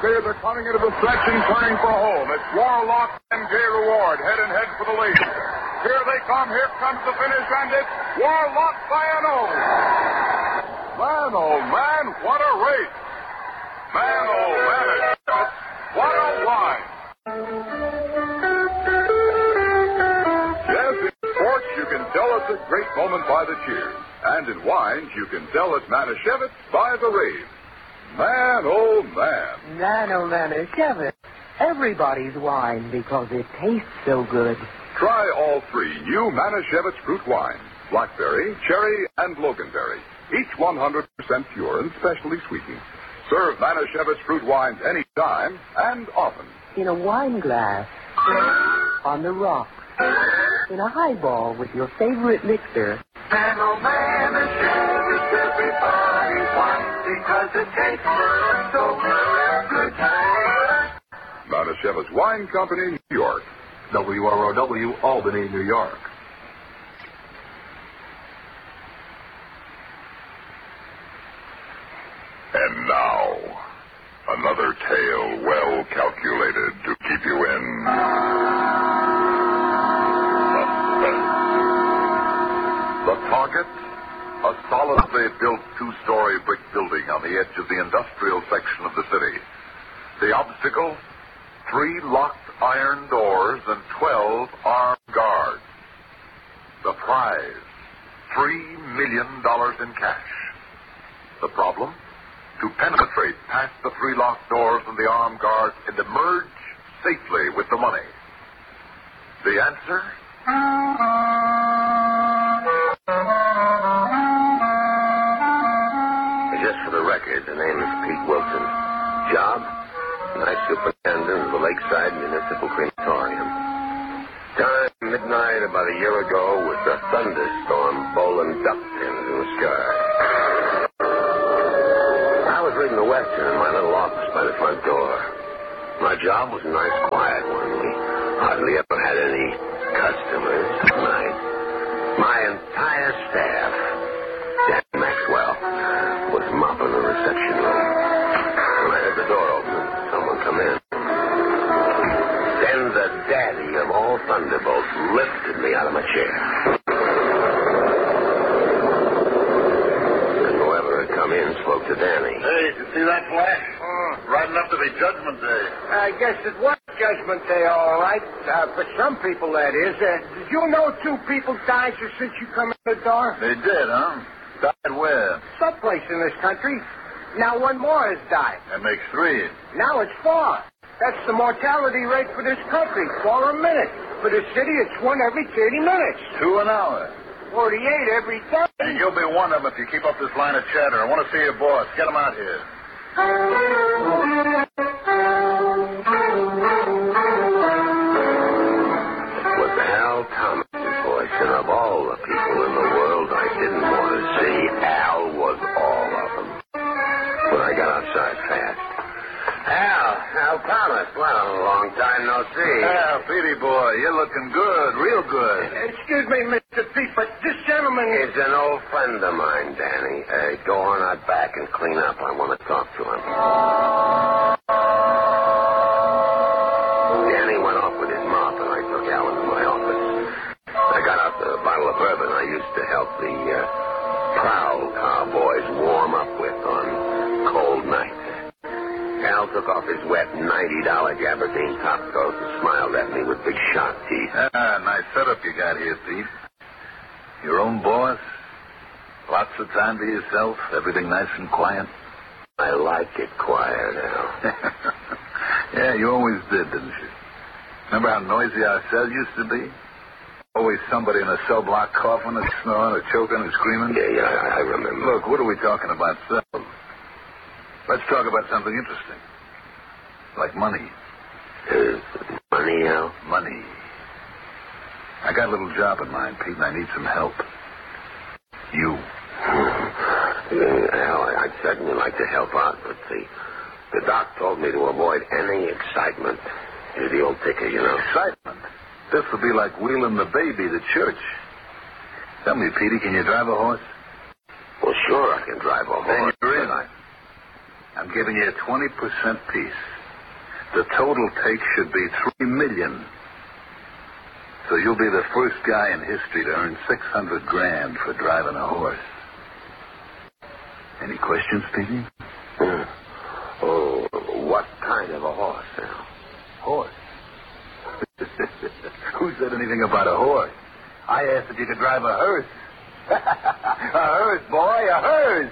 clear. They're coming into the stretch and turning for home. It's Warlock and Gay Reward head and head for the lead. Here they come. Here comes the finish, and it's Warlock by an O. Man, oh, man, what a race. Man, oh, man, what a wine. Yes, in sports, you can tell us a great moment by the cheers. And in wines, you can tell us Manischewitz by the rave. Man, oh, man. Manischewitz. Everybody's wine because it tastes so good. Try all three new Manischewitz fruit wines. Blackberry, cherry, and loganberry. Each 100% pure and specially sweetened. Serve Manischewitz fruit wines anytime and often. In a wine glass. On the rocks. In a highball with your favorite mixer. Manischewitz, everybody's wine because it tastes so good. Manischewitz Wine Company, New York. WROW, Albany, New York. And now, another tale well calculated to keep you in suspense. The target, a solidly built two-story brick building on the edge of the industrial section of the city. The obstacle, 3 locked iron doors and 12 armed guards. The prize, $3 million in cash. The problem? To penetrate past the 3 locked doors and the armed guards and emerge safely with the money. The answer? Just for the record, the name is Pete Wilson. Job? Night superintendent of the Lakeside Municipal Crematorium. Time, midnight about a year ago, with a thunderstorm bowling duck pins in the sky. I was reading the Western in my little office by the front door. My job was a nice, quiet one. We hardly ever had any customers at night. My entire staff, Dan Maxwell, was mopping the reception room. When I heard the door open, someone come in. Then the daddy of all thunderbolts lifted me out of my chair. And whoever had come in spoke to Danny. Hey, did you see that flash? Riding up to be Judgment Day. I guess it was Judgment Day, all right. For some people, that is. Did you know 2 people died just since you come in the door? They did, huh? Died where? Someplace in this country. Now 1 more has died. That makes 3. Now it's 4. That's the mortality rate for this country, 4 a minute. For the city, it's 1 every 30 minutes. 2 an hour. 48 every day. And you'll be one of them if you keep up this line of chatter. I want to see your boss. Get him out here. It was Al Thomas's voice, and of all the people in the world I didn't want to see, Al was all of them. When I got outside fast. Al Thomas, well, a long time no see. Yeah, Petey boy, you're looking good, real good. Excuse me, Mr. Pete, but this gentleman He's an old friend of mine, Danny. Go on out back and clean up. I want to talk to him. Danny went off with his mop, and I took Al into my office. I got out the bottle of bourbon I used to help the prowl cowboys warm up with on cold nights. Al took off his wet $90 gabardine topcoat and smiled at me with big sharp teeth. Nice setup you got here, Pete. Your own boss? Lots of time to yourself? Everything nice and quiet? I like it quiet, Al. Yeah, you always did, didn't you? Remember how noisy our cell used to be? Always somebody in a cell block coughing or snoring or choking or screaming? Yeah, I remember. Look, what are we talking about cells? Let's talk about something interesting. Like money. Money, Al? Money. I got a little job in mind, Pete, and I need some help. You. Al, I'd certainly like to help out, but the doc told me to avoid any excitement. He's the old ticker, you know. Excitement? This will be like wheeling the baby to church. Tell me, Petey, can you drive a horse? Well, sure, I can drive a horse. Then you're in. I I'm giving you a 20% piece. The total take should be $3 million. So you'll be the first guy in history to earn $600,000 for driving a horse. Any questions, Petey? Oh, what kind of a horse now? Horse? Who said anything about a horse? I asked if you could drive a hearse. A hearse, boy, a hearse.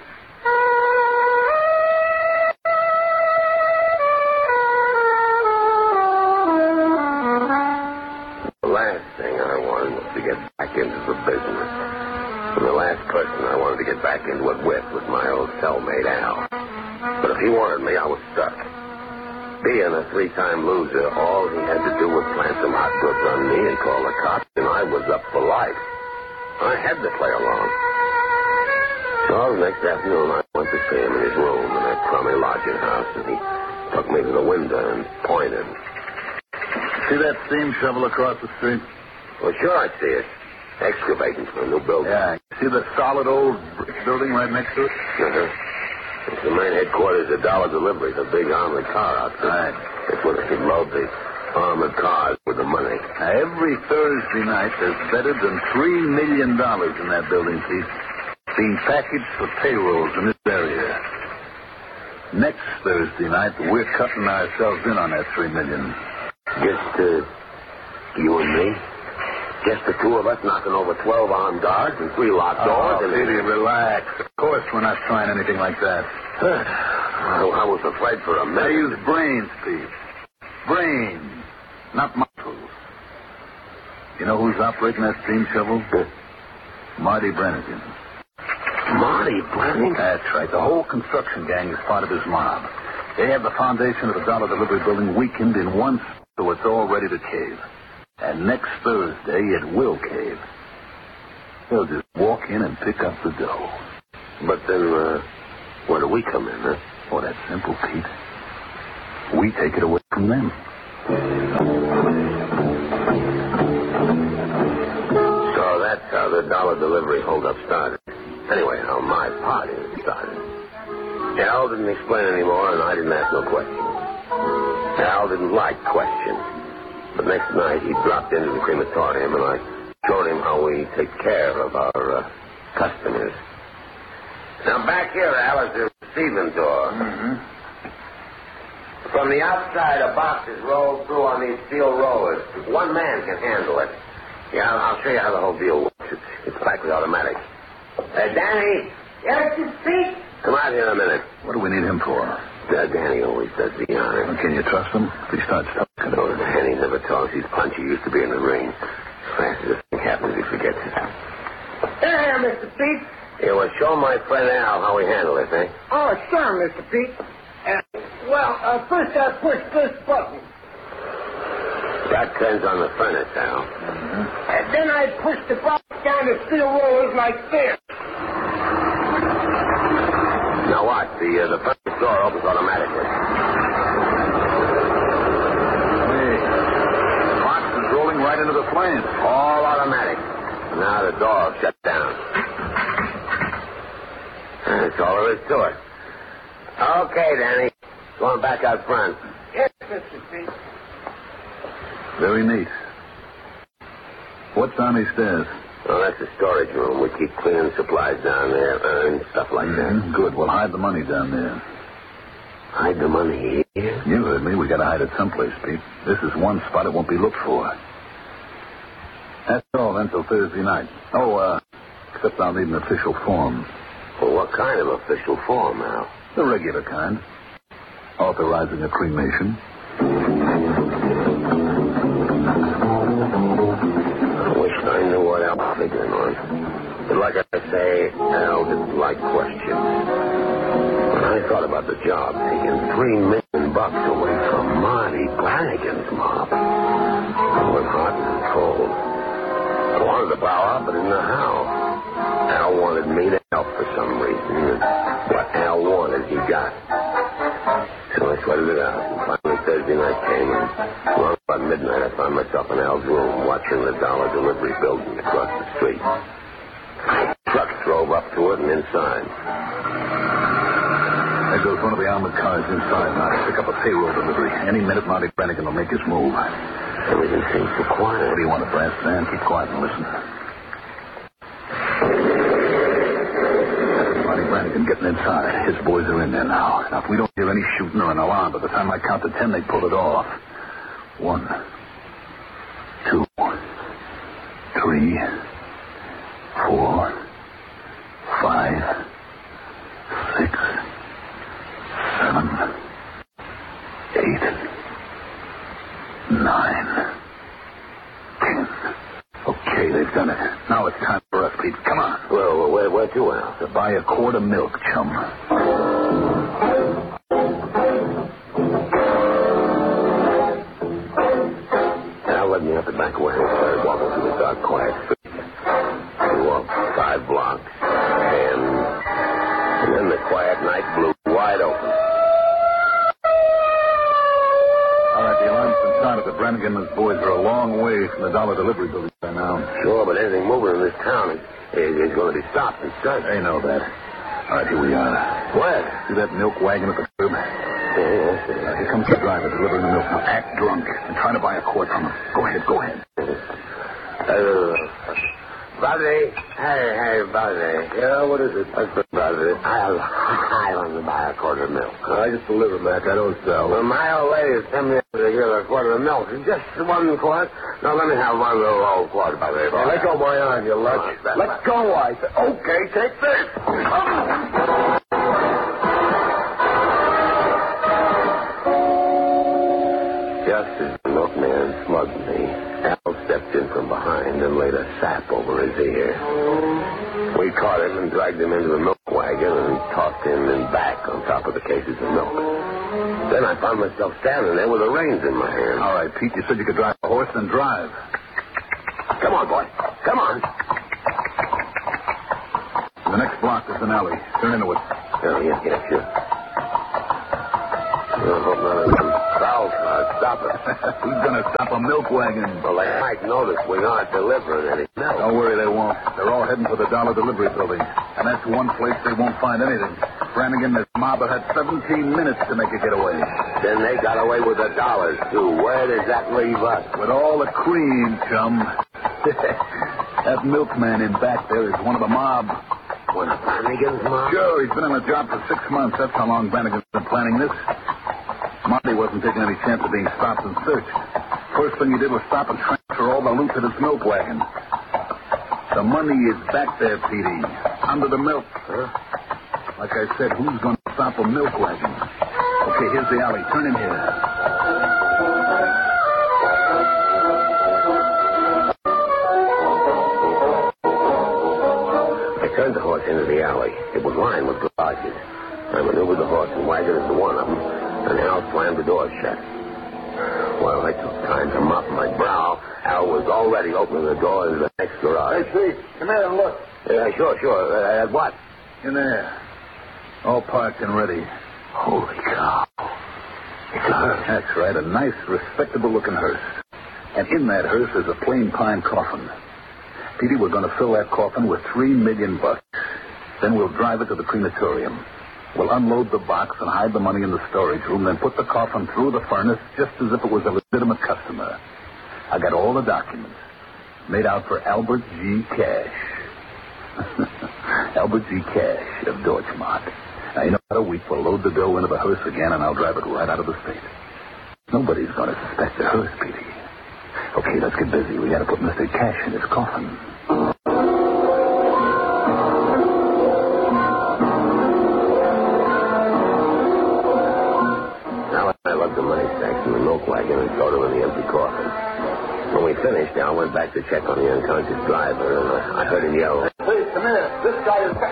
The last thing I wanted was to get back into the business. And the last person I wanted to get back into it with was my old cellmate, Al. But if he wanted me, I was stuck. Being a 3-time loser, all he had to do was plant some hot goods on me and call the cops, and I was up for life. I had to play along. So the next afternoon, I went to see him in his room in that crummy lodging house, and he took me to the window and pointed. See that steam shovel across the street? Well, sure, I see it. Excavating for a new building. Yeah. See the solid old brick building right next to it? It's the main headquarters of Dollar Delivery, the big armored car outfit. Right. That's where they can load the armored cars with the money. Now, every Thursday night, there's better than $3 million in that building, Pete, being packaged for payrolls in this area. Next Thursday night, we're cutting ourselves in on that $3 million. Just, you and me? Just the two of us knocking over 12 armed guards and 3 locked doors? Oh, Petey, relax. Of course we're not trying anything like that. I was afraid for a minute. I use brains, Pete. Brains, not muscles. You know who's operating that steam shovel? Marty Brannigan. Marty Brannigan? That's right. The whole construction gang is part of his mob. They have the foundation of the Dollar Delivery building weakened in one, so it's all ready to cave. And next Thursday, it will cave. They'll just walk in and pick up the dough. But then, where do we come in, huh? Oh, that's simple, Pete. We take it away from them. So that's how the Dollar Delivery holdup started. Anyway, how my party started. Al didn't explain anymore, and I didn't ask no questions. Al didn't like questions. But next night, he dropped into the crematorium, and I showed him how we take care of our customers. Now, back here, Al, is the receiving door. Mm-hmm. From the outside, a box is rolled through on these steel rollers. One man can handle it. Yeah, I'll show you how the whole deal works. It's practically automatic. Danny? Yes, it's Pete? Come out here a minute. What do we need him for? Danny always does the honor. Can you trust him? If he starts talking. No, Danny never talks. He's punchy. He used to be in the ring. As fast as this thing happens, he forgets it. Here, Mr. Pete. Here, well, show my friend Al how we handle it, eh? Oh, sure, Mr. Pete. First I push this button. That turns on the furnace, Al. Mm-hmm. And then I push the box down the steel rollers like this. Now watch. The furnace door opens automatically. Hey, the box is rolling right into the flames. All automatic. Now the door will shut down. That's all there is to it. Okay, Danny. Go on back out front. Yes, Mr. Pete. Very neat. What's on these stairs? Oh, that's the storage room. We keep cleaning supplies down there and stuff like that. Good. We'll hide the money down there. Hide the money here? You heard me. We got to hide it someplace, Pete. This is one spot it won't be looked for. That's all until Thursday night. Oh, except I'll need an official form. Well, what kind of official form, Al? The regular kind. Authorizing a cremation. I wish I knew what Al was figuring on. But like I say, Al didn't like questions. When I thought about the job, taking $3 million away from Marty Brannigan's mob, I went hot and cold. I wanted to bow out, but didn't know how. Al wanted me to help for some reason, and what Al wanted, he got. So I sweated it out, and finally Thursday night came, and around about midnight, I found myself in Al's room watching the Dollar Delivery building across the street. A truck drove up to it and inside. Have There goes one of the armored cars inside now to pick up a payroll delivery. Any minute, Marty Brannigan will make his move. Everything seems so quiet. What do you want, a brass band? Keep quiet and listen. Marty Brannigan getting inside. His boys are in there now. Now, if we don't hear any shooting or an alarm, by the time I count to 10, they pull it off. 1, 2, 3, 4, 5, 6, 7, 8, 9, 10. Okay, they've done it. Now it's time for us, Pete. Come on. Well, where to, Al? To buy a quart of milk, chum. Al led me up the back way and started walking through the dark, quiet street. We walked 5 blocks, and then the quiet night blew wide open. All right, the alarm's been sounded. The Brannigan and his boys are a long way from the dollar delivery building by now. Sure, but anything moving in this town is going to be stopped and searched. They know that. All right, here we are. Where? See that milk wagon at the curb? Yeah. Here comes the driver delivering the milk. Now, act drunk and trying to buy a quart from him. Go ahead. Buddy. Hey, buddy. Yeah, what is it? Buddy, I want to buy a quart of milk. I just deliver, Mac. I don't sell. Well, my old lady sent me over to get a quart of milk. Just 1 quart. No, let me have 1 little old quart, buddy. Hey, let go of my arm, you lurch. Let go, I said. Okay, take this. Just as the milkman slugged me, Al stepped in from behind and laid a sap over his ear. We caught him and dragged him into the milk wagon and tossed him and back on top of the cases of milk. Then I found myself standing there with the reins in my hand. All right, Pete, you said you could drive a horse, then drive. Come on, boy. Come on. The next block is an alley. Turn into it. Oh, yeah, sure. I hope none of them fowls stop us. Who's going to stop a milk wagon? Well, they might notice we aren't delivering any milk. Don't worry, they won't. They're all heading for the dollar delivery building. And that's one place they won't find anything. Brannigan and his mob have had 17 minutes to make a getaway. Then they got away with the dollars, too. Where does that leave us? With all the cream, chum. That milkman in back there is one of the mob. One of Brannigan's mob? Sure, he's been on the job for 6 months. That's how long Brannigan's been planning this. Marty wasn't taking any chance of being stopped and searched. First thing he did was stop and transfer all the loot to this milk wagon. The money is back there, Petey, under the milk. Huh? Like I said, who's going to stop a milk wagon? Okay, here's the alley. Turn in here. I turned the horse into the alley. It was lined with garages. I maneuvered the horse and wagon into one of them, and Al slammed the door shut. While I took time to mop my brow, Al was already opening the door to the next garage. Hey, Pete, come here and look. Yeah, sure. What? In there. All parked and ready. Holy cow. It's a hearse. That's right, a nice, respectable-looking hearse. And in that hearse is a plain pine coffin. Petey, we're going to fill that coffin with $3 million. Then we'll drive it to the crematorium. We'll unload the box and hide the money in the storage room, then put the coffin through the furnace just as if it was a legitimate customer. I got all the documents. Made out for Albert G. Cash. Albert G. Cash of Deutschmark. Now, in about a week, we'll load the dough into the hearse again, and I'll drive it right out of the state. Nobody's going to suspect the hearse, Petey. Okay, let's get busy. We got to put Mr. Cash in his coffin. I lugged the money stacks in the milk wagon and threw them in the empty coffin. When we finished, Al went back to check on the unconscious driver, and I heard him yell, Please, come here. This guy is...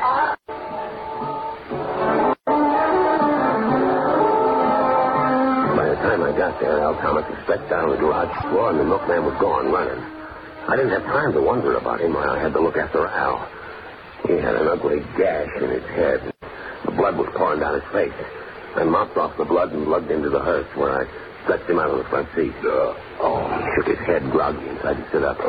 By the time I got there, Al Thomas had stretched down on the garage floor, and the milkman was gone, running. I didn't have time to wonder about him. I had to look after Al. He had an ugly gash in his head. The blood was pouring down his face. I mopped off the blood and lugged him to the hearse, where I stretched him out on the front seat. He shook his head groggy and tried to sit up.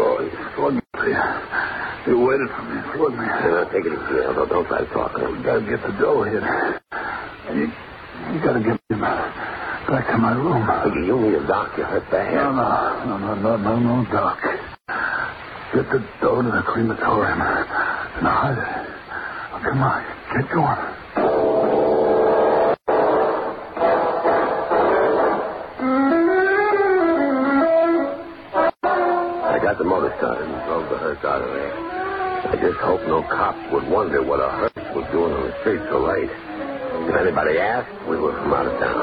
You waited for me. Flood me. Take it easy, Al. Don't try to talk. We got to get the dough here. And You got to get me back to my room. You need a doc. You hurt bad. No, Doc. Get the dough to the crematorium and hide it. Oh, come on, get going. I got the motor started and drove the hearse out of there. I just hope no cops would wonder what a hearse was doing on the street so late. If anybody asked, we were from out of town.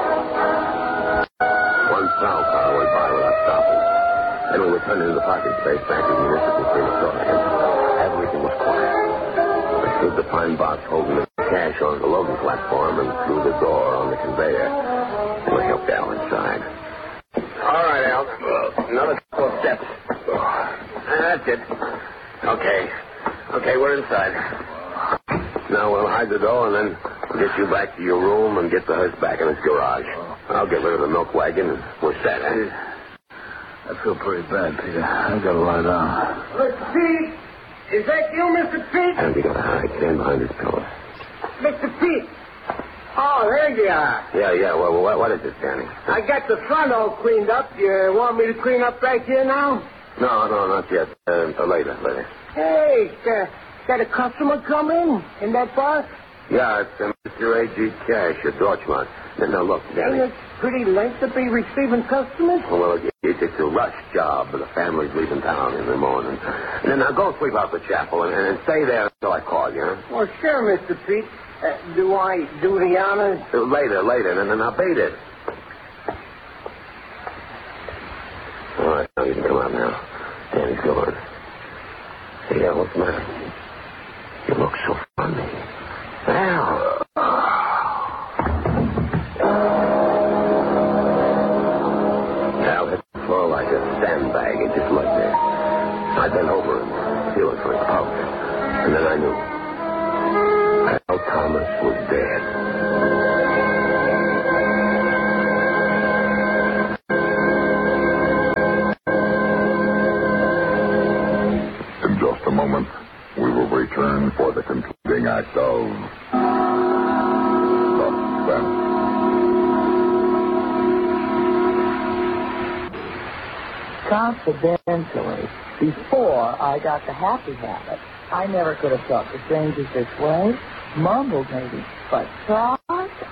One plow car went by without stopping. Then we returned into the parking space back in the municipal crematorium. Everything was quiet. I slid the pine box holding the cash on the loading platform and threw the door on the conveyor. And I helped Al inside. All right, Al. Another couple of steps. That's it. Okay, we're inside. Now we'll hide the door and then get you back to your room and get the hearse back in its garage. I'll get rid of the milk wagon and we're set, eh? I feel pretty bad, Peter. I got to lie down. Mr. Pete? Is that you, Mr. Pete? And we got to hide. Stand behind this pillar. Mr. Pete. Oh, there you are. Yeah. Well, what is this, Danny? I got the front all cleaned up. You want me to clean up back here now? No, not yet. Later. Hey, got a customer come in that bar? Yeah, it's Mr. A.G. Cash at Dorchmont. Now, look, Danny. Ain't it pretty late to be receiving customers? Well, it's a rush job, but the family's leaving town in the morning. And then now go sweep out the chapel and stay there until I call you, huh? Well, sure, Mr. Pete. Do I do the honors? Later, and then I'll bait it. All right, now you can come out now. Danny's gone. Hey, Al, what's the matter? You look so funny. Al. Al hit the floor like a sandbag. It just looked there. I bent over and feeling for his pulse. And then I knew. Al Thomas was dead. In just a moment, we will return for the concluding act of Suspense. Confidentially, before I got the happy habit, I never could have thought the strangers this way. Mumbled, maybe. But trust?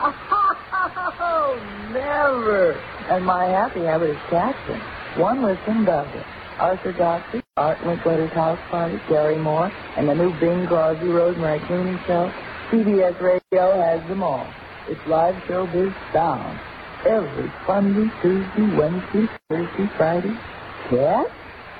Oh, never. And my happy habit is catching. One listen does it. Arthur Doxey, Art Linkletter's House Party, Gary Moore, and the new Bing Crosby Rosemary Clooney show. CBS Radio has them all. It's live showbiz sound. Every Monday, Tuesday, Wednesday, Thursday, Friday. Yes?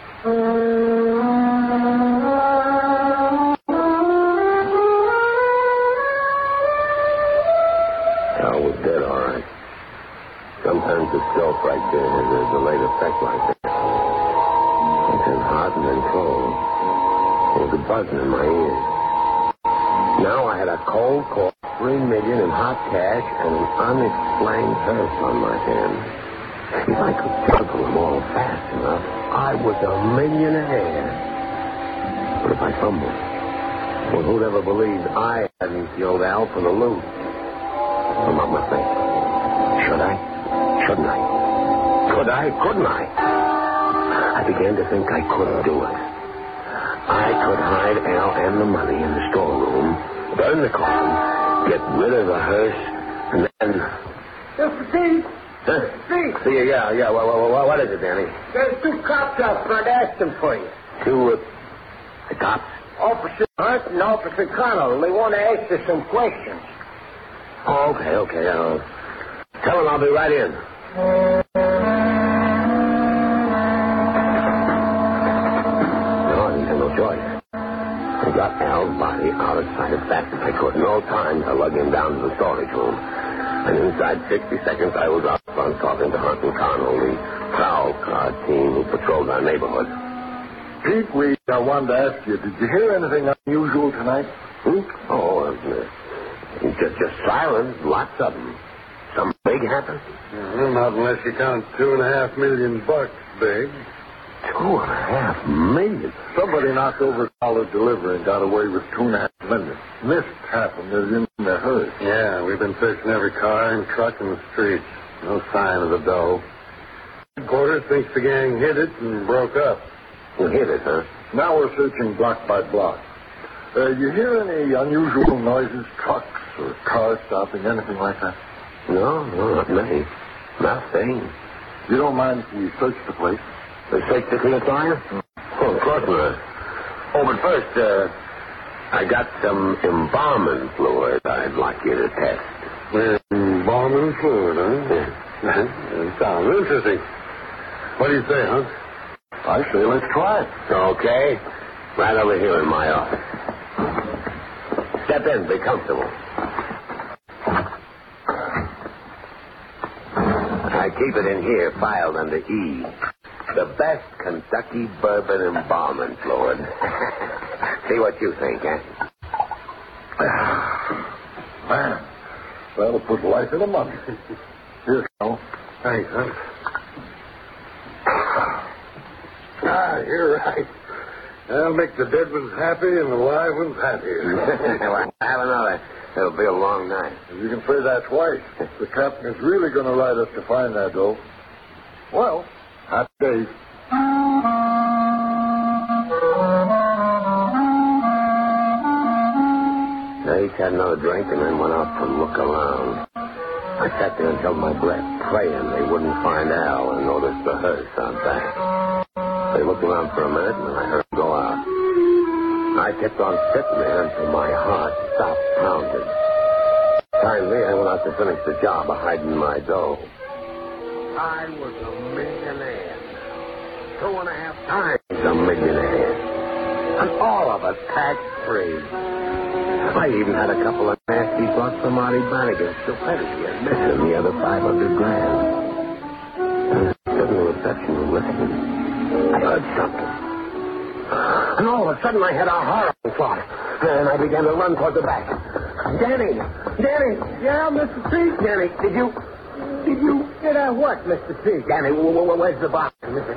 Al was dead, all right. Sometimes the stealth right there has a delayed effect like that. Sometimes hot and then cold. There was a buzzing in my ears. Now I had a cold call, $3 million in hot cash, and an unexplained thirst on my hands. If I could juggle them all fast enough, I was a millionaire. But if I fumbled, well, who'd ever believe I hadn't killed Al for the loot? I'm not my thing. Should I? Shouldn't I? Could I? Couldn't I? I began to think I couldn't do it. I could hide Al and the money in the storeroom, burn the coffin, get rid of the hearse, and then... Mr. Pete! Huh? Pete! Yeah. What is it, Danny? There's two cops out front asking for you. Two, the cops? Officer Hunt and Officer Connell. They want to ask you some questions. Oh, okay. Tell them I'll be right in. No, I didn't have no choice. I got Al's body out of sight as fast as I could. No time to lug him down to the storage room. And inside 60 seconds, I was out front talking to Hunt and Connell, the prowl car team who patrolled our neighborhood. Pete, I wanted to ask you, did you hear anything unusual tonight? Oh, just sirens, lots of them. Something big happened? Not unless you count $2.5 million big. $2.5 million. Somebody knocked over a dollar delivery and got away with $2.5 million. Missed $500,000 in the hurry. Yeah, we've been searching every car and truck in the streets. No sign of the dough. Headquarters thinks the gang hid it and broke up. You hit it, huh? Now we're searching block by block. You hear any unusual noises, trucks or cars stopping, anything like that? No, not many. Nothing. You don't mind if we search the place? Search the crematorium? Oh, of course not. Oh, but first, I got some embalming fluid I'd like you to test. Embalming fluid, huh? Yeah. It sounds interesting. What do you say, huh? I say let's try it. Okay. Right over here in my office. Step in. Be comfortable. I keep it in here, filed under E. The best Kentucky bourbon embalming fluid. See what you think, eh? Man, that'll put life in a mummy. Here, Colonel. Thanks, huh? You're right. That'll make the dead ones happy and the live ones happier. Well, have another. It'll be a long night. You can say that twice. The captain is really going to ride us to find that dough. Well, happy days. I each had another drink and then went out to look around. I sat there and held my breath, praying they wouldn't find Al and notice the hearse out back. They looked around for a minute, and I heard him go out. I kept on sitting there until my heart stopped pounding. Finally, I went out to finish the job of hiding my dough. I was a millionaire. 2.5 times a millionaire. And all of it tax-free. I even had a couple of nasty thoughts from Marty Bannigan's stupidity and missing the other $500 grand. Sitting in the reception room listening. I heard something. And all of a sudden I had a horrible thought. And I began to run toward the back. Danny! Yeah, Mr. T? Danny, did you... Did what, Mr. T? Danny, where's the box?